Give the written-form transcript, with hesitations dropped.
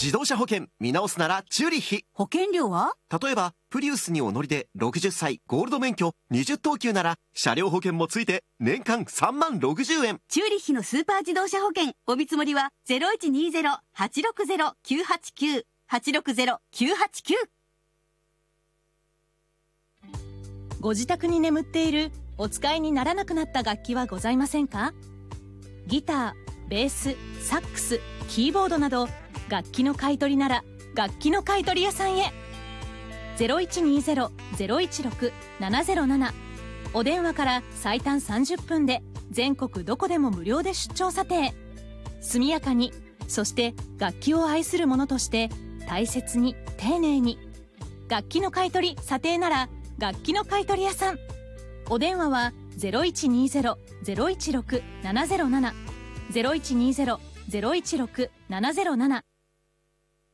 自動車保険見直すならチューリッヒ。 保険料は？ 例えばプリウスにお乗りで60歳ゴールド免許20等級なら車両保険もついて年間3万60円。 チューリッヒのスーパー自動車保険お見積もりは 0120-860-989 860-989。 ご自宅に眠っているお使いにならなくなった楽器はございませんか？ギター、ベース、サックス、キーボードなど楽器の買い取りなら楽器の買い取り屋さんへ。 0120-016-707 お電話から最短30分で全国どこでも無料で出張査定。速やかに、そして楽器を愛する者として大切に丁寧に。楽器の買い取り査定なら楽器の買い取り屋さん。お電話は 0120-016-707 0120-016-707